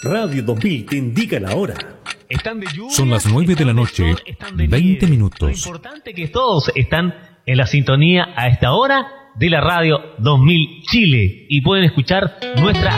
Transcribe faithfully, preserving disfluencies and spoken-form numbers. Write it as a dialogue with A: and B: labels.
A: Radio dos mil te indica la hora.
B: Están de lluvia,
C: Son las nueve de la noche,
B: sol, están de
C: veinte
B: nieve.
C: minutos.
B: Lo importante es que todos están en la sintonía a esta hora de la Radio dos mil Chile y pueden escuchar nuestra